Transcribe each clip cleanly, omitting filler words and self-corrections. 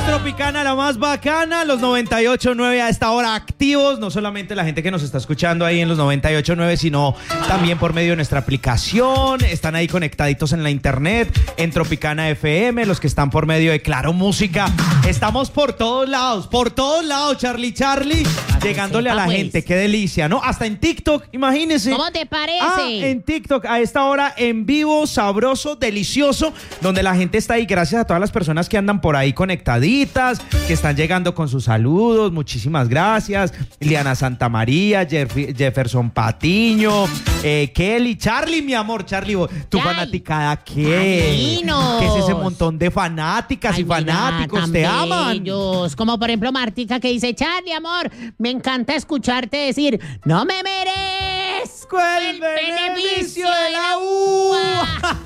Tropicana, la más bacana, los 98.9 a esta hora activos, no solamente la gente que nos está escuchando ahí en los 98.9, sino también por medio de nuestra aplicación, están ahí conectaditos en la internet, en Tropicana FM, los que están por medio de Claro Música, estamos por todos lados, Charlie, llegándole a la gente, qué delicia, ¿no? Hasta en TikTok, imagínense. ¿Cómo te parece? En TikTok, a esta hora, en vivo, sabroso, delicioso, donde la gente está ahí, gracias a todas las personas que andan por ahí conectaditas, que están llegando con sus saludos, muchísimas gracias. Liana Santamaría, Jefferson Patiño, Kelly, Charlie, mi amor, Charlie, tu fanaticada, ¿qué? ¿Qué es ese montón de fanáticas y fanáticos? ¿Te aman? Ellos, como por ejemplo Martica, que dice: Charlie, amor, me encanta escucharte decir, no me merezco el beneficio de la uva.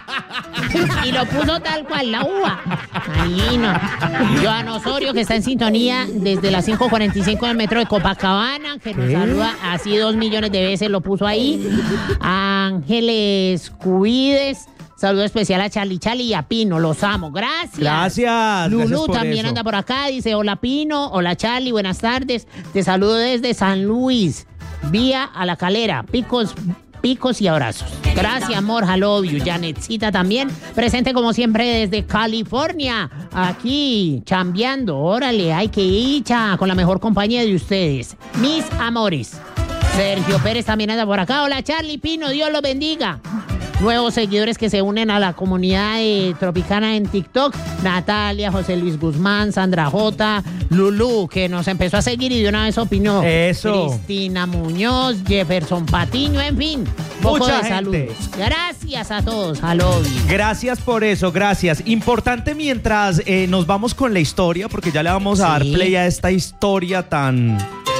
Y lo puso tal cual, la uva. Ahí no. Joan Osorio, que está en sintonía desde las 5:45 del metro de Copacabana, que nos saluda así 2 millones de veces, lo puso ahí. Ángeles Cubides, saludo especial a Charlie y a Pino, los amo, gracias. Lulú también anda por acá, dice: hola Pino, hola Charlie, buenas tardes, te saludo desde San Luis, vía a La Calera, picos y abrazos. Gracias, amor, I love you. Janetcita también, presente como siempre desde California, aquí, chambeando. Órale, hay que ir con la mejor compañía de ustedes, mis amores. Sergio Pérez también anda por acá. Hola, Charlie, Pino, Dios los bendiga. Nuevos seguidores que se unen a la comunidad Tropicana en TikTok: Natalia, José Luis Guzmán, Sandra J, Lulú, que nos empezó a seguir y de una vez opinó. Eso. Cristina Muñoz, Jefferson Patiño, en fin, poco de saludos. Gracias a todos, Gracias por eso, gracias. Importante mientras nos vamos con la historia, porque ya le vamos a dar play a esta historia tan...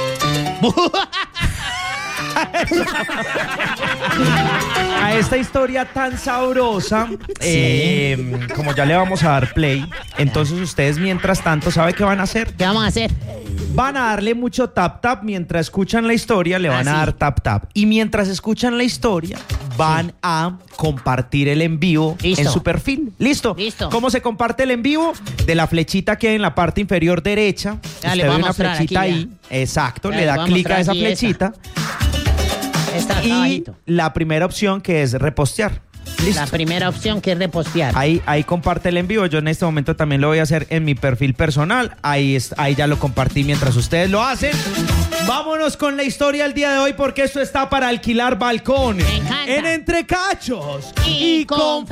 a esta historia tan sabrosa, como ya le vamos a dar play. Entonces ustedes mientras tanto, ¿sabe qué van a hacer? ¿Qué vamos a hacer? Van a darle mucho tap mientras escuchan la historia, le van a dar tap. Y mientras escuchan la historia, van a compartir el en vivo en su perfil. ¿Listo? ¿Cómo se comparte el en vivo? De la flechita que hay en la parte inferior derecha. Usted ve una flechita ahí. Exacto, le da clic a esa flechita. Y la primera opción, que es repostear. ¿Listo? La primera opción, que es repostear. Ahí comparte el en vivo. Yo en este momento también lo voy a hacer en mi perfil personal. Ahí ya lo compartí mientras ustedes lo hacen. Vámonos con la historia del día de hoy, porque esto está para alquilar balcón. Me encanta. En Entre Cachos y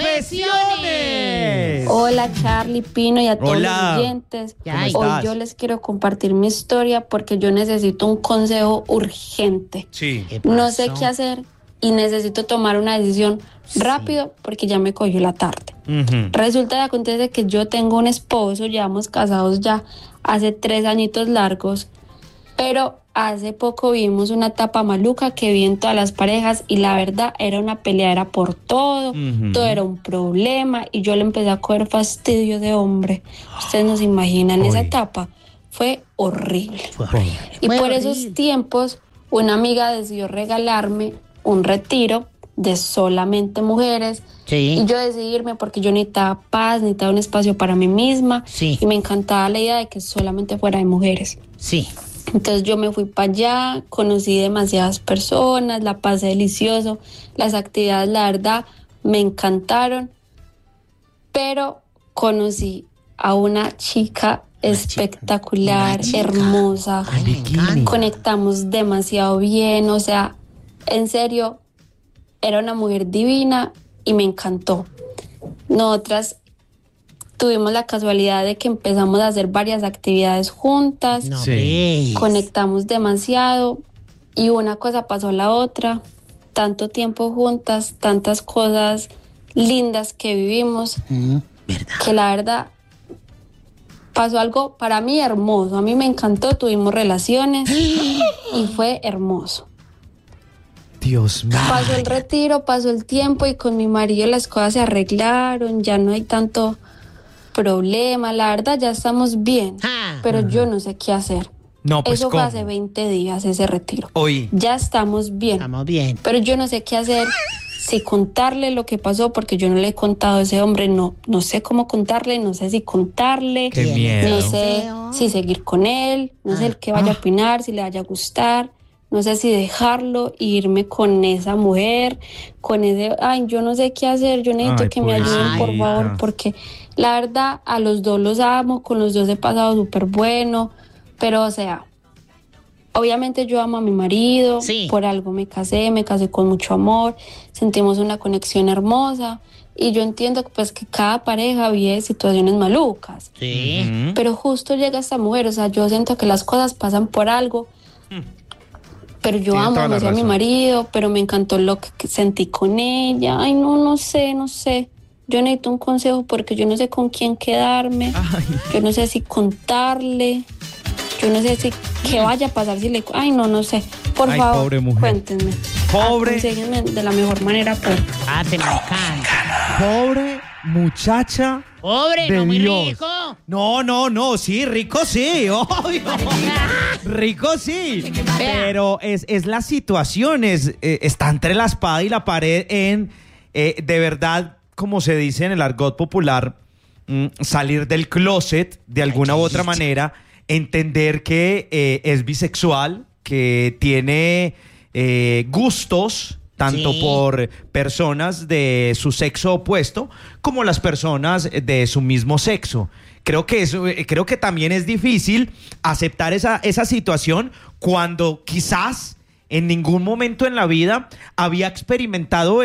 Confesiones. Hola, Charlie, Pino y a todos los oyentes. ¿Cómo Hoy yo les quiero compartir mi historia porque yo necesito un consejo urgente. Sí. No sé qué hacer y necesito tomar una decisión rápido porque ya me cogió la tarde. Resulta y acontece que yo tengo un esposo, llevamos casados ya hace 3 añitos largos, pero hace poco vimos una etapa maluca que vi en todas las parejas y la verdad era una peleadera por todo, todo era un problema y yo le empecé a coger fastidio de hombre. Ustedes no se imaginan, esa etapa fue horrible. Y por esos tiempos una amiga decidió regalarme un retiro de solamente mujeres y yo decidí irme porque yo necesitaba paz, necesitaba un espacio para mí misma y me encantaba la idea de que solamente fuera de mujeres. Entonces yo me fui para allá, conocí demasiadas personas, la pasé delicioso, las actividades la verdad me encantaron, pero conocí a una chica espectacular, hermosa, conectamos demasiado bien, o sea, en serio, era una mujer divina y me encantó. Nosotras tuvimos la casualidad de que empezamos a hacer varias actividades juntas, conectamos demasiado y una cosa pasó a la otra, tanto tiempo juntas, tantas cosas lindas que vivimos, que la verdad pasó algo para mí hermoso, a mí me encantó, tuvimos relaciones y fue hermoso. Dios mío. Pasó el retiro, pasó el tiempo y con mi marido las cosas se arreglaron, ya no hay tanto problema, la verdad ya estamos bien, pero yo no sé qué hacer. No, pues eso fue hace 20 días ese retiro. Hoy ya estamos bien, pero yo no sé qué hacer si contarle lo que pasó, porque yo no le he contado a ese hombre, no sé cómo contarle, no sé si contarle, Qué miedo. no sé si seguir con él, no sé el que vaya a opinar, si le vaya a gustar, no sé si dejarlo e irme con esa mujer, con ese, yo no sé qué hacer, yo necesito que me ayuden, por favor, porque la verdad a los dos los amo, con los dos he pasado súper bueno, pero o sea, obviamente yo amo a mi marido, por algo me casé con mucho amor, sentimos una conexión hermosa y yo entiendo pues que cada pareja vive situaciones malucas. Sí. Pero justo llega esta mujer, o sea, yo siento que las cosas pasan por algo. Pero yo amo a mi marido, pero me encantó lo que sentí con ella. Ay, no sé. Yo necesito un consejo porque yo no sé con quién quedarme. Yo no sé si contarle. Yo no sé si qué vaya a pasar si le... Ay, no sé. Por favor, pobre mujer. Cuéntenme. Aconséjenme de la mejor manera. Te me encanta. Pobre muchacha. Pobre, de no muy Dios. rico. No, sí, rico sí, obvio. Rico sí. Pero es la situación, está entre la espada y la pared en, de verdad, como se dice en el argot popular, salir del closet de alguna u otra manera, entender que es bisexual, que tiene gustos tanto por personas de su sexo opuesto como las personas de su mismo sexo. Creo que también es difícil aceptar esa situación cuando quizás en ningún momento en la vida había experimentado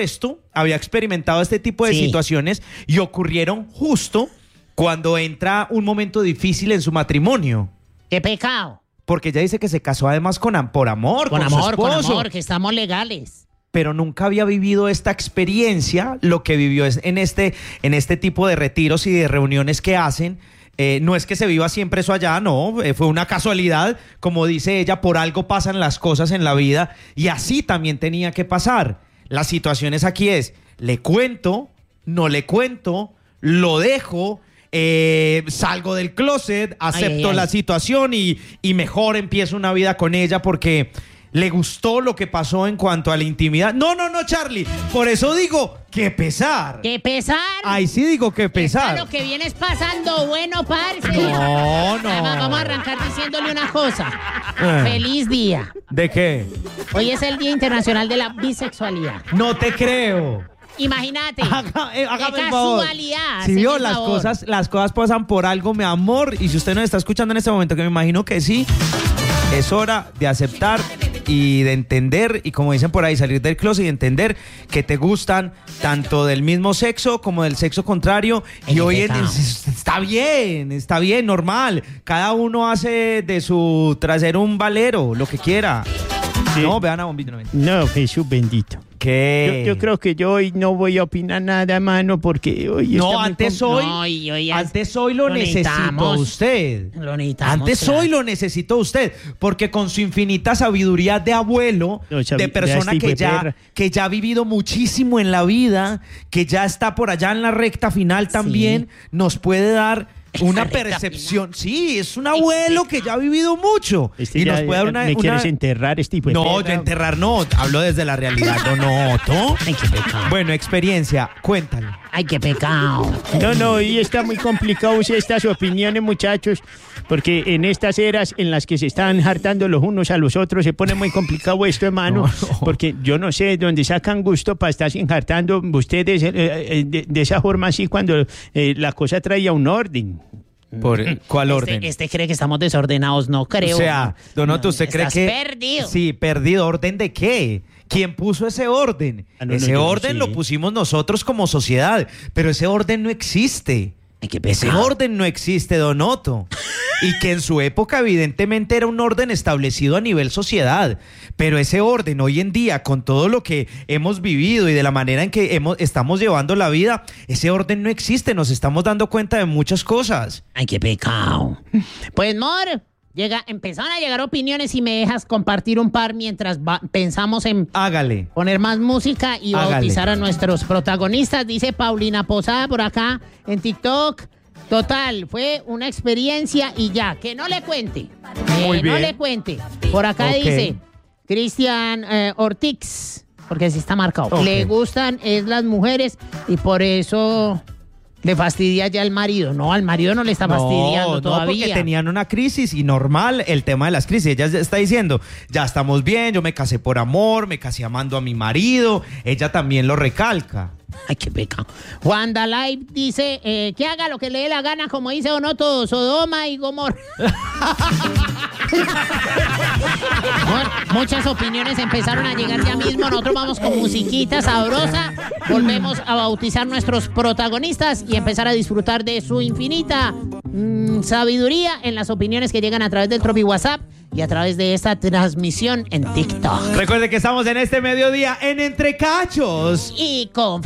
este tipo de situaciones y ocurrieron justo cuando entra un momento difícil en su matrimonio. ¡Qué pecado! Porque ella dice que se casó además por amor, con su esposo. Con amor, que estamos legales. Pero nunca había vivido esta experiencia, lo que vivió es en este tipo de retiros y de reuniones que hacen. No es que se viva siempre eso allá, no, fue una casualidad, como dice ella, por algo pasan las cosas en la vida y así también tenía que pasar. Las situaciones aquí es, le cuento, no le cuento, lo dejo, salgo del closet, acepto la situación y mejor empiezo una vida con ella porque le gustó lo que pasó en cuanto a la intimidad. No, Charlie, por eso digo, ¡qué pesar! ¡Qué pesar! Ahí sí digo que pesar. Lo que vienes pasando, bueno, parce. No. Además, vamos a arrancar diciéndole una cosa. ¡Feliz día! ¿De qué? Hoy es el Día Internacional de la Bisexualidad. No te creo. Imagínate. Hágame qué casualidad. Si vio, las cosas pasan por algo, mi amor. Y si usted nos está escuchando en este momento, que me imagino que sí, es hora de aceptar y de entender, y como dicen por ahí, salir del closet y entender que te gustan tanto del mismo sexo como del sexo contrario. Y hoy está bien, normal. Cada uno hace de su trasero un valero, lo que quiera. Sí. No, vean a Bombito. No, Jesús bendito. ¿Qué? Yo creo que yo hoy no voy a opinar nada, mano, porque hoy no, antes hoy lo necesitó usted. Lo necesitamos. Antes hoy lo necesitó usted, porque con su infinita sabiduría de abuelo, de persona que ya ha vivido muchísimo en la vida, que ya está por allá en la recta final también, nos puede dar una percepción. Sí, es un abuelo que ya ha vivido mucho. Y nos puede dar ¿Me quieres enterrar, tipo? No, yo enterrar no. Hablo desde la realidad. No. Ay, qué pecado. Bueno, experiencia. Cuéntale. Ay, qué pecado. No, y está muy complicado estas opiniones, muchachos, porque en estas eras en las que se están hartando los unos a los otros, se pone muy complicado esto, hermano, porque yo no sé dónde sacan gusto para estar hartando ustedes de esa forma así cuando la cosa traía un orden. ¿Por cuál orden? Este cree que estamos desordenados, no creo. O sea, Donoto, ¿usted cree que... perdido. Sí, perdido. ¿Orden de qué? ¿Quién puso ese orden? Ese orden lo pusimos nosotros como sociedad, pero ese orden no existe. Ese orden no existe, Donoto. Y que en su época evidentemente era un orden establecido a nivel sociedad, pero ese orden hoy en día, con todo lo que hemos vivido y de la manera en que estamos llevando la vida, ese orden no existe. Nos estamos dando cuenta de muchas cosas. Ay, qué pecado. Pues, Mor, empezaron a llegar opiniones y me dejas compartir un par mientras pensamos en poner más música y bautizar a nuestros protagonistas. Dice Paulina Posada por acá en TikTok. Total, fue una experiencia y ya, que no le cuente. Muy bien. No le cuente. Por acá dice Cristian Ortiz. porque sí está marcado. Ok. Le gustan es las mujeres y por eso le fastidia ya al marido. No, al marido no le está fastidiando No, porque todavía. tenían una crisis y normal el tema de las crisis. Ella está diciendo, ya estamos bien, yo me casé por amor, me casé amando a mi marido. Ella también lo recalca. Ay, qué pecado. Wanda Live dice que haga lo que le dé la gana, como dice Donoto, Sodoma y Gomorra. Muchas opiniones empezaron a llegar ya mismo. Nosotros vamos con musiquita sabrosa. Volvemos a bautizar nuestros protagonistas y empezar a disfrutar de su infinita sabiduría en las opiniones que llegan a través del Tropi WhatsApp y a través de esta transmisión en TikTok. Recuerde que estamos en este mediodía en Entre Cachos. Y con